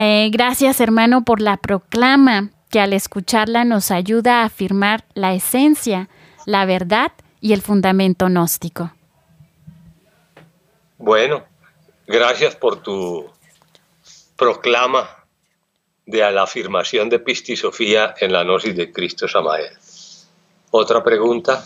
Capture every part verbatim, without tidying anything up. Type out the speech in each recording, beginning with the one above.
Eh, gracias, hermano, por la proclama, que al escucharla nos ayuda a afirmar la esencia, la verdad y el fundamento gnóstico. Bueno, gracias por tu proclama de la afirmación de Pistisofía en la gnosis de Cristo Samael. ¿Otra pregunta?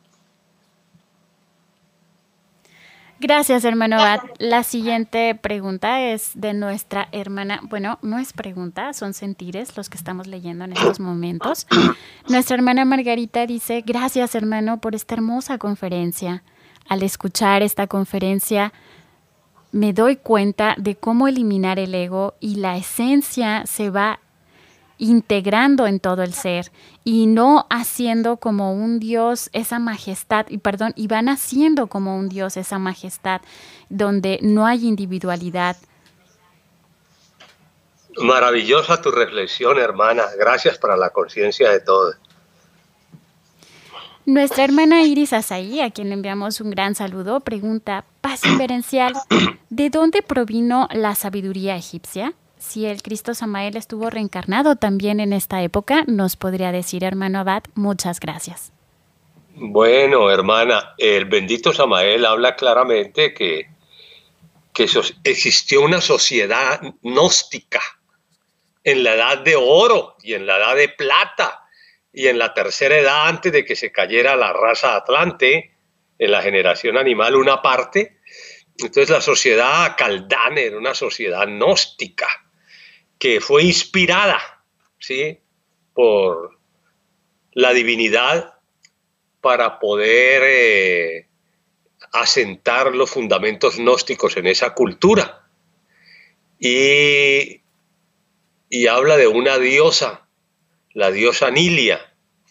Gracias, hermano Abad. La siguiente pregunta es de nuestra hermana, bueno, no es pregunta, son sentires los que estamos leyendo en estos momentos. Nuestra hermana Margarita dice, gracias, hermano, por esta hermosa conferencia. Al escuchar esta conferencia, me doy cuenta de cómo eliminar el ego y la esencia se va integrando en todo el ser y no haciendo como un Dios esa majestad, y perdón, y van haciendo como un Dios esa majestad donde no hay individualidad. Maravillosa tu reflexión, hermana. Gracias para la conciencia de todos. Nuestra hermana Iris Azaí, a quien le enviamos un gran saludo, pregunta, paz inverencial, ¿de dónde provino la sabiduría egipcia? Si el Cristo Samael estuvo reencarnado también en esta época, nos podría decir, hermano Abad. Muchas gracias. Bueno, hermana, el bendito Samael habla claramente que, que so, existió una sociedad gnóstica en la edad de oro y en la edad de plata y en la tercera edad antes de que se cayera la raza atlante, en la generación animal una parte. Entonces la sociedad Caldán era una sociedad gnóstica que fue inspirada, ¿sí?, por la divinidad para poder eh, asentar los fundamentos gnósticos en esa cultura. Y, y habla de una diosa, la diosa Nilia,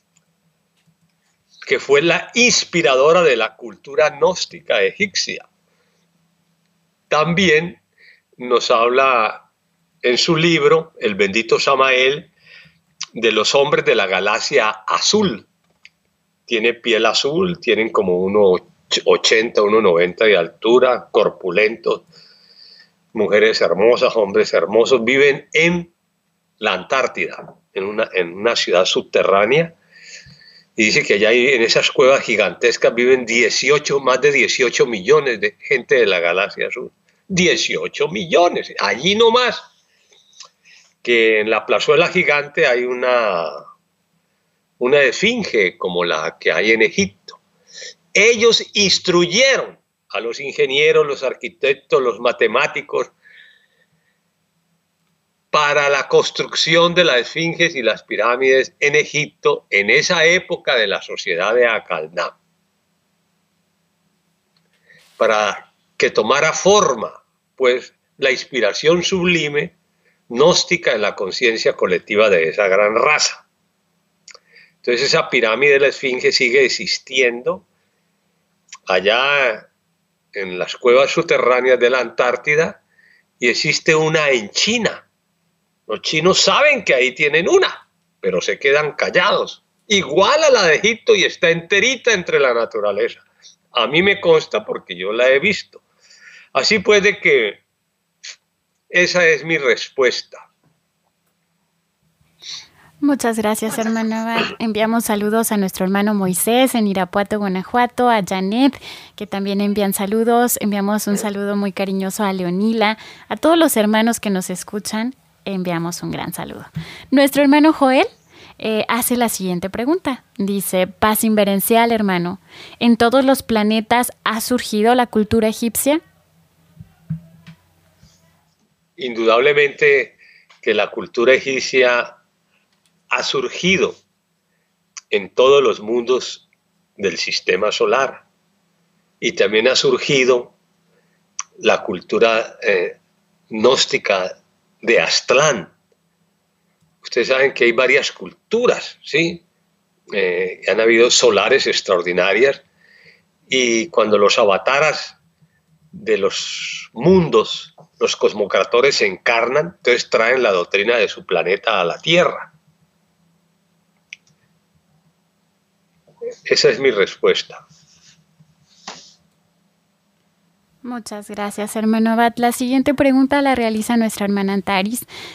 que fue la inspiradora de la cultura gnóstica egipcia. También nos habla en su libro, el bendito Samael, de los hombres de la galaxia azul. Tiene piel azul, tienen como uno ochenta, uno noventa de altura, corpulentos, mujeres hermosas, hombres hermosos, viven en la Antártida, en una, en una ciudad subterránea, y dice que allá en esas cuevas gigantescas viven dieciocho, más de dieciocho millones de gente de la galaxia azul. dieciocho millones, allí nomás. Que en la plazuela gigante hay una, una esfinge como la que hay en Egipto. Ellos instruyeron a los ingenieros, los arquitectos, los matemáticos para la construcción de las esfinges y las pirámides en Egipto en esa época de la sociedad de Akaldán, para que tomara forma pues la inspiración sublime gnóstica en la conciencia colectiva de esa gran raza. Entonces esa pirámide de la esfinge sigue existiendo allá en las cuevas subterráneas de la Antártida, y existe una en China. Los chinos saben que ahí tienen una, pero se quedan callados. Igual a la de Egipto, y está enterita entre la naturaleza. A mí me consta porque yo la he visto. Así pues de que esa es mi respuesta. Muchas gracias, hermano Abad. Enviamos saludos a nuestro hermano Moisés en Irapuato, Guanajuato, a Janet, que también envían saludos. Enviamos un saludo muy cariñoso a Leonila, a todos los hermanos que nos escuchan. Enviamos un gran saludo. Nuestro hermano Joel eh, hace la siguiente pregunta. Dice, paz inverencial, hermano. ¿En todos los planetas ha surgido la cultura egipcia? Indudablemente que la cultura egipcia ha surgido en todos los mundos del sistema solar, y también ha surgido la cultura eh, gnóstica de Aztlán. Ustedes saben que hay varias culturas, ¿sí? Eh, han habido solares extraordinarias, y cuando los avataras de los mundos, los cosmocratores se encarnan, entonces traen la doctrina de su planeta a la Tierra. Esa es mi respuesta. Muchas gracias, hermano Abad. La siguiente pregunta la realiza nuestra hermana Antaris.